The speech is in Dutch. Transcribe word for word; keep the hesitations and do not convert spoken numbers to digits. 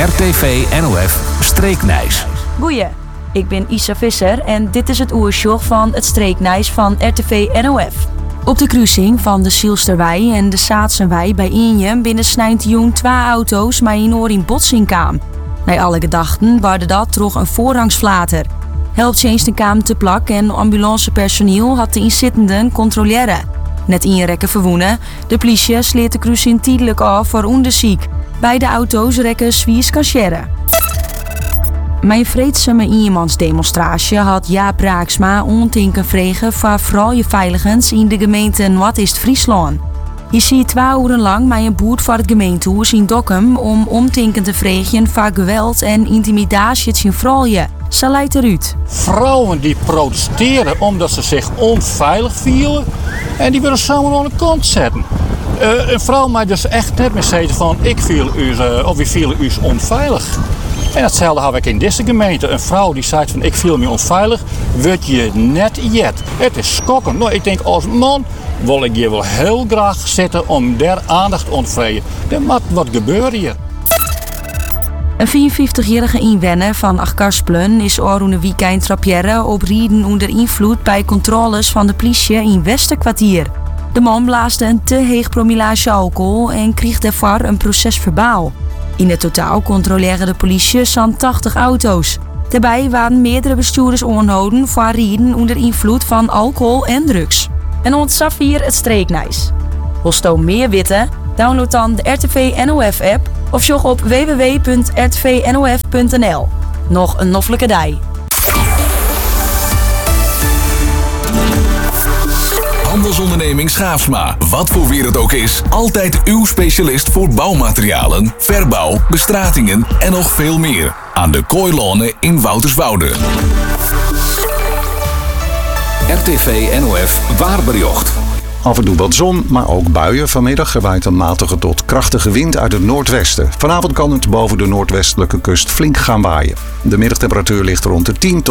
R T V N O F Streeknijs. Goeie, ik ben Isa Visser en dit is het oersjog van het Streeknijs van R T V N O F. Op de kruising van de Zielsterwei en de Saatsenwei bij Injem binnen snijntjoen twee auto's maar in oor in botsing kwam. Naar alle gedachten waarde dat troch een voorrangsflater. Helpt je eens de kaam te plak en ambulancepersoneel had de inzittenden controleren. Net inrekken verwoenen, de politie sleet de kruising tijdelijk af voor onderzoek. Beide auto's rekken zwiers kassieren. Mijn vreedzame injemansdemonstratie had Jaap Raaksma ontinken vregen voor vooral je veiligens in de gemeente Noord-Friesland. Je ziet twee uren lang mij een boert voor het gemeentehuis in Dokkum om omtinken te vregen voor geweld en intimidatie in vrouwen. Ze leidt eruit. Vrouwen die protesteren omdat ze zich onveilig voelen en die willen samen aan de kant zetten. Uh, een vrouw mag dus echt net meer zeggen van ik viel u, uh, of we vielen u onveilig. En hetzelfde heb ik in deze gemeente. Een vrouw die zegt van ik viel me onveilig, word je net jet. Het is schokkend. Nou, ik denk als man wil ik hier wel heel graag zitten om daar aandacht te ontvreien. Er moet wat gebeuren hier. Een vierenvijftigjarige inwoner van Achkarspelen is oorroende weekend trapjeren op rieden onder invloed bij controles van de politie in Westerkwartier. De man blaasde een te heeg promillage alcohol en kreeg daarvoor een procesverbaal. In het totaal controleerde de politie zo'n tachtig auto's. Daarbij waren meerdere bestuurders aangehouden voor rieden onder invloed van alcohol en drugs. En ontzaf hier het Streeknijs. Wil je meer weten? Download dan de R T V N O F app of jog op w w w punt r t v n o f punt n l. Nog een noffelijke dij. Handelsonderneming Schaafsma. Wat voor weer het ook is, altijd uw specialist voor bouwmaterialen, verbouw, bestratingen en nog veel meer. Aan de Kooilonen in Wouterswoude. R T V N O F Waarbericht. Af en toe wat zon, maar ook buien. Vanmiddag waait een matige tot krachtige wind uit het noordwesten. Vanavond kan het boven de noordwestelijke kust flink gaan waaien. De middagtemperatuur ligt rond de tien tot